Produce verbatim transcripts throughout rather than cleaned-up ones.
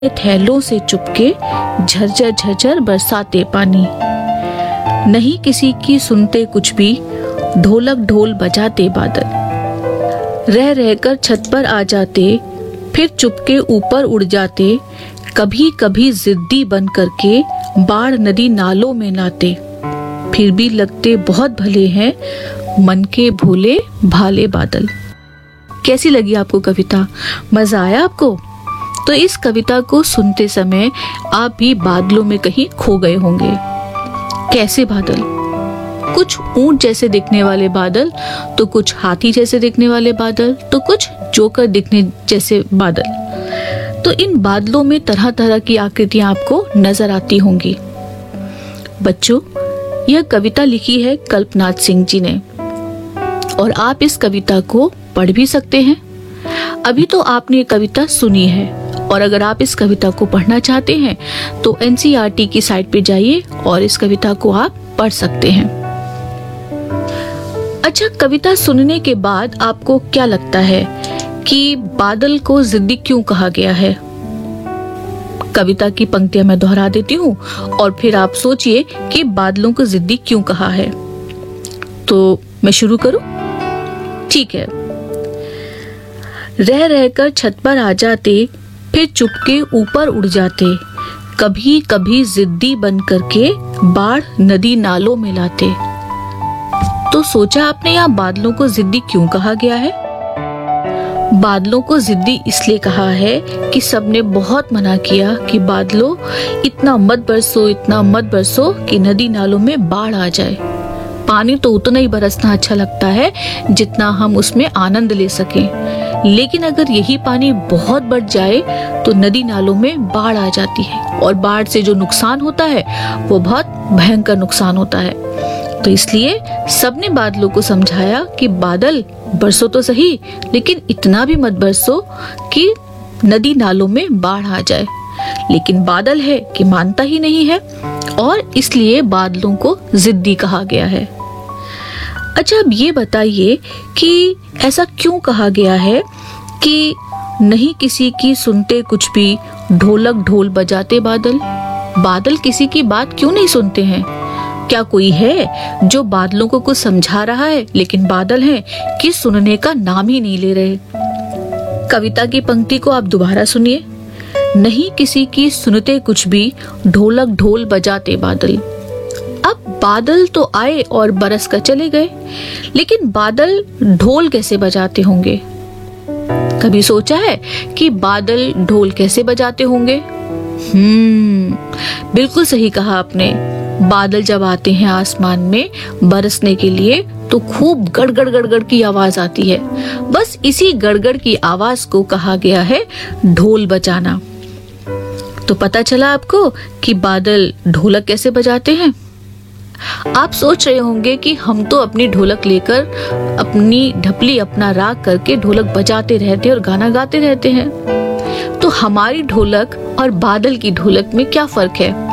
थैलों से चुपके झरझर झरझर बरसाते पानी। नहीं किसी की सुनते कुछ भी, ढोलक ढोल बजाते बादल। रह रहकर छत पर आ जाते, फिर चुपके ऊपर उड़ जाते। कभी कभी जिद्दी बन करके बाढ़ नदी नालों में लाते। फिर भी लगते बहुत भले हैं, मन के भोले भाले बादल। कैसी लगी आपको कविता? मजा आया आपको? तो इस कविता को सुनते समय आप भी बादलों में कहीं खो गए होंगे। कैसे बादल? कुछ ऊंट जैसे दिखने वाले बादल, तो कुछ हाथी जैसे दिखने वाले बादल, तो कुछ जोकर दिखने जैसे बादल। तो इन बादलों में तरह तरह की आकृतियां आपको नजर आती होंगी। बच्चों, यह कविता लिखी है कल्पनाथ सिंह जी ने और आप इस कविता को पढ़ भी सकते हैं। अभी तो आपने ये कविता सुनी है और अगर आप इस कविता को पढ़ना चाहते हैं तो N C E R T की साइट पे जाइए और इस कविता को आप पढ़ सकते हैं। अच्छा, कविता सुनने के बाद आपको क्या लगता है कि बादल को जिद्दी क्यों कहा गया है? कविता की पंक्तियां मैं दोहरा देती हूँ और फिर आप सोचिए कि बादलों को जिद्दी क्यों कहा है। तो मैं शुरू करूं? ठीक है। रह रहकर छत पर आ जाते, फिर चुपके ऊपर उड़ जाते। कभी कभी जिद्दी बन करके बाढ़ नदी नालों में लाते। तो सोचा आपने यहाँ बादलों को जिद्दी क्यों कहा गया है? बादलों को जिद्दी इसलिए कहा है कि सबने बहुत मना किया कि बादलों इतना मत बरसो, इतना मत बरसो कि नदी नालों में बाढ़ आ जाए। पानी तो उतना ही बरसना अच्छा लगता है जितना हम उसमें आनंद ले सकें, लेकिन अगर यही पानी बहुत बढ़ जाए तो नदी नालों में बाढ़ आ जाती है और बाढ़ से जो नुकसान होता है वो बहुत भयंकर नुकसान होता है। तो इसलिए सबने बादलों को समझाया कि बादल बरसो तो सही, लेकिन इतना भी मत बरसो कि नदी नालों में बाढ़ आ जाए। लेकिन बादल है कि मानता ही नहीं है और इसलिए बादलों को जिद्दी कहा गया है। अच्छा, अब ये बताइए कि ऐसा क्यों कहा गया है कि नहीं किसी की सुनते कुछ भी, ढोलक ढोल बजाते बादल। बादल किसी की बात क्यों नहीं सुनते हैं? क्या कोई है जो बादलों को कुछ समझा रहा है, लेकिन बादल हैं कि सुनने का नाम ही नहीं ले रहे। कविता की पंक्ति को आप दोबारा सुनिए। नहीं किसी की सुनते कुछ भी, ढोलक ढोल बजाते बादल। अब बादल तो आए और बरस कर चले गए, लेकिन बादल ढोल कैसे बजाते होंगे? कभी सोचा है कि बादल ढोल कैसे बजाते होंगे? हम्म, बिल्कुल सही कहा आपने। बादल जब आते हैं आसमान में बरसने के लिए तो खूब गड़गड़ गड़गड़ की आवाज आती है। बस इसी गड़गड़ की आवाज को कहा गया है ढोल बजाना। तो पता चला आपको कि बादल ढोलक कैसे बजाते हैं। आप सोच रहे होंगे कि हम तो अपनी ढोलक लेकर अपनी ढपली, अपना राग करके ढोलक बजाते रहते हैं और गाना गाते रहते हैं। तो हमारी ढोलक और बादल की ढोलक में क्या फर्क है?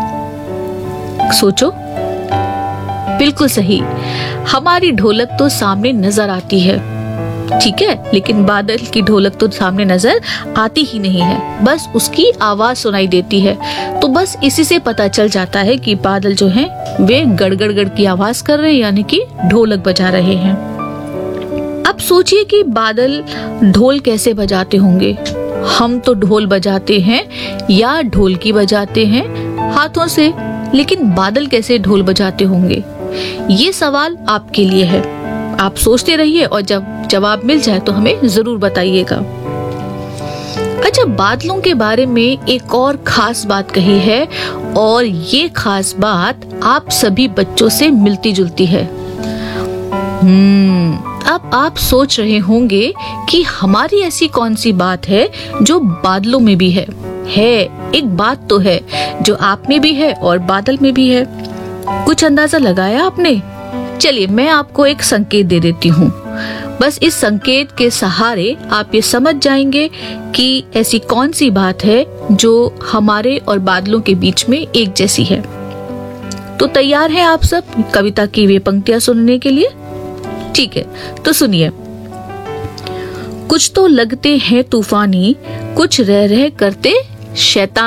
सोचो। बिल्कुल सही, हमारी ढोलक तो सामने नजर आती है, ठीक है, लेकिन बादल की ढोलक तो सामने नजर आती ही नहीं है, बस उसकी आवाज सुनाई देती है। तो बस इसी से पता चल जाता है कि बादल जो हैं वे गड़गड़ गड़ की आवाज कर रहे हैं, यानी कि ढोलक बजा रहे हैं। अब सोचिए कि बादल ढोल कैसे बजाते होंगे। हम तो ढोल बजाते हैं या ढोलकी बजाते हैं हाथों से, लेकिन बादल कैसे ढोल बजाते होंगे? ये सवाल आपके लिए है। आप सोचते रहिए और जब जवाब मिल जाए तो हमें जरूर बताइएगा। अच्छा, बादलों के बारे में एक और खास बात कही है और ये खास बात आप सभी बच्चों से मिलती जुलती है। हम्म, अब आप सोच रहे होंगे कि हमारी ऐसी कौन सी बात है जो बादलों में भी है। है, एक बात तो है जो आप में भी है और बादल में भी है। कुछ अंदाजा लगाया आपने? चलिए मैं आपको एक संकेत दे देती हूँ। बस इस संकेत के सहारे आप ये समझ जाएंगे कि ऐसी कौन सी बात है जो हमारे और बादलों के बीच में एक जैसी है। तो तैयार हैं आप सब कविता की वे पंक्तियां सुनने के लिए? ठीक है, तो सुनिए। कुछ तो लगते हैं तूफानी, कुछ रह रह करते शैतान